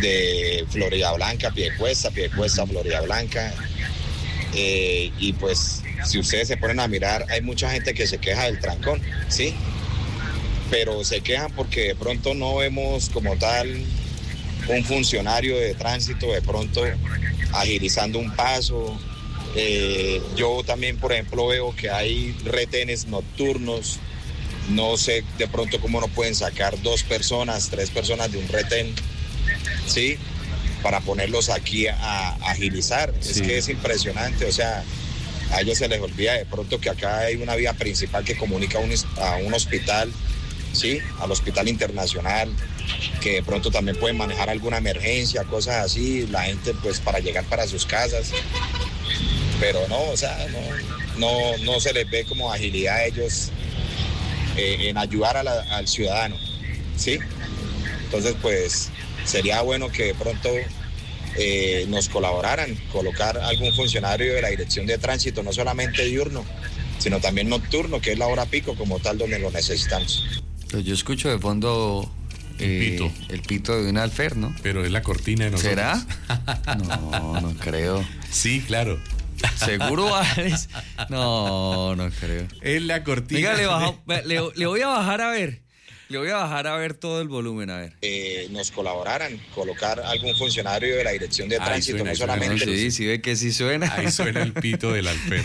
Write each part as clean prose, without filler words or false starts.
de Florida Blanca, Piedecuesta, Florida Blanca. Y pues si ustedes se ponen a mirar, hay mucha gente que se queja del trancón, ¿sí? Pero se quejan porque de pronto no vemos como tal un funcionario de tránsito de pronto agilizando un paso. Yo también, por ejemplo, veo que hay retenes nocturnos. No sé de pronto cómo no pueden sacar 2 personas, 3 personas de un retén, ¿sí? Para ponerlos aquí a agilizar. Sí. Es que es impresionante, o sea, a ellos se les olvida de pronto que acá hay una vía principal que comunica a un hospital, ¿sí? Al hospital internacional, que de pronto también pueden manejar alguna emergencia, cosas así, la gente pues para llegar para sus casas. Pero no, o sea, no se les ve como agilidad a ellos en ayudar al ciudadano, ¿sí? Entonces, pues, sería bueno que de pronto nos colaboraran, colocar algún funcionario de la Dirección de Tránsito, no solamente diurno, sino también nocturno, que es la hora pico como tal, donde lo necesitamos. Pues yo escucho de fondo el pito de un alfer, ¿no? Pero es la cortina de nosotros. ¿Será? No creo. Sí, claro. ¿Seguro, Alex? No creo. Es la cortina. Oiga, le voy a bajar a ver. Le voy a bajar a ver todo el volumen, a ver. Nos colaboraran, colocar algún funcionario de la Dirección de Tránsito, suena, no solamente... Sí, ve que sí suena. Ahí suena el pito del alfer.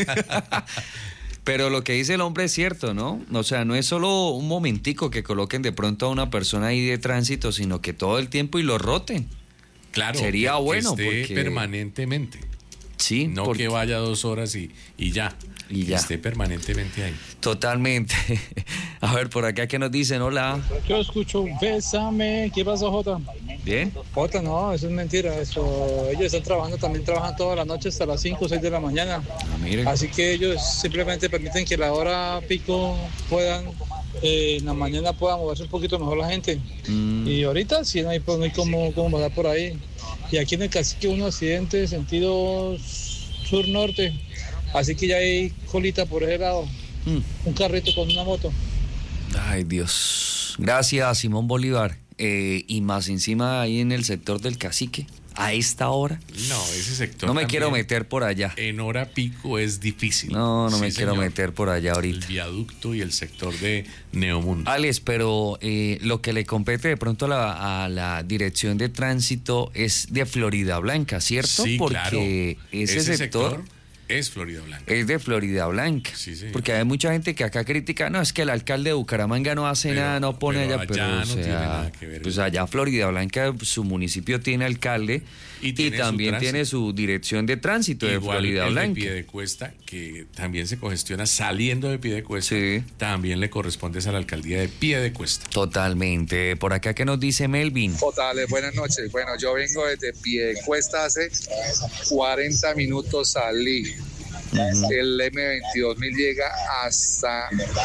Pero lo que dice el hombre es cierto, ¿no? O sea, no es solo un momentico que coloquen de pronto a una persona ahí de tránsito, sino que todo el tiempo y lo roten. Claro. Sería bueno esté porque... permanentemente. Sí. No porque... que vaya 2 horas y ya. Y ya. Esté permanentemente ahí. Totalmente. A ver, por acá, ¿qué nos dicen? Hola. Yo escucho, bésame. ¿Qué pasó, Jota? ¿Bien? Jota, no, eso es mentira. Ellos están trabajando, también trabajan toda la noche hasta las 5 o 6 de la mañana. Miren. Así que ellos simplemente permiten que la hora pico puedan, en la mañana pueda moverse un poquito mejor la gente. Y ahorita sí no hay cómo pasar por ahí. Y aquí en el Cacique un accidente sentido sur-norte. Así que ya hay colita por ese lado. Un carrito con una moto. Ay, Dios. Gracias, Simón Bolívar. Y más encima ahí en el sector del Cacique, a esta hora. No, ese sector no me quiero meter por allá. En hora pico es difícil. No me quiero meter por allá ahorita. El viaducto y el sector de Neomundo. Alex, pero lo que le compete de pronto a la Dirección de Tránsito es de Florida Blanca, ¿cierto? Sí, porque claro. ese sector es Florida Blanca. Es de Florida Blanca. Sí, señor. Porque hay mucha gente que acá critica, no, es que el alcalde de Bucaramanga no hace nada, no pone allá, pero no tiene nada que ver. Pues allá Florida Blanca, su municipio tiene alcalde y también tiene su Dirección de Tránsito. Igual de Florida Blanca. De Piedecuesta, que también se congestiona saliendo de Piedecuesta, sí. También le corresponde a la alcaldía de Piedecuesta. Totalmente. Por acá, ¿qué nos dice Melvin? Dale, buenas noches. Bueno, yo vengo desde Piedecuesta, hace 40 minutos salí. El M22.000 llega hasta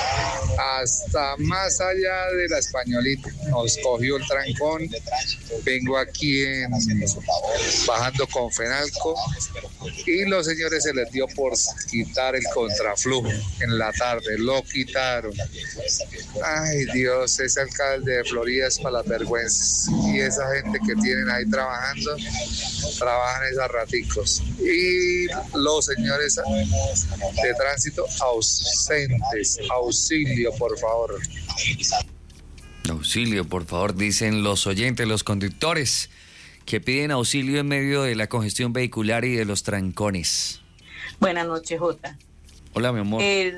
más allá de la Españolita. Nos cogió el trancón. Vengo aquí bajando con Fenalco y los señores se les dio por quitar el contraflujo en la tarde, lo quitaron. Ay Dios, ese alcalde de Florida es para las vergüenzas, y esa gente que tienen ahí trabajando, trabajan esos raticos, y los señores de tránsito ausentes. Auxilio, por favor. Auxilio, por favor, dicen los oyentes, los conductores, que piden auxilio en medio de la congestión vehicular y de los trancones. Buenas noches, Jota. Hola, mi amor. El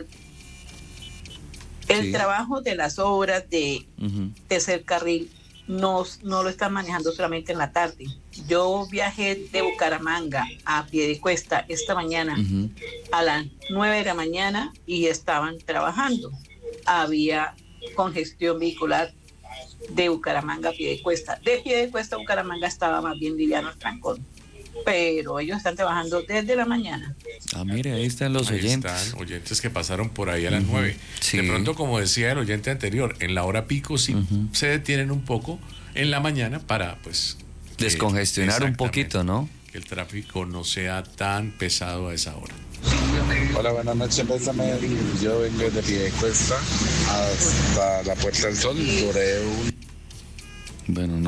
Sí. trabajo de las obras de tercer carril no lo están manejando solamente en la tarde. Yo viajé de Bucaramanga a Piedecuesta esta mañana a las 9 de la mañana y estaban trabajando. Había congestión vehicular de Bucaramanga a Piedecuesta. De Piedecuesta a Bucaramanga estaba más bien liviano el trancón. Pero ellos están trabajando desde la mañana. Ah, mire, ahí están los oyentes. Ahí están oyentes que pasaron por ahí a las 9. Sí. De pronto, como decía el oyente anterior, en la hora pico sí se detienen un poco en la mañana para, pues... descongestionar un poquito, ¿no? Que el tráfico no sea tan pesado a esa hora. Hola, buenas noches, bésame. Yo vengo desde Piedecuesta hasta la Puerta del Sol. Bueno, no.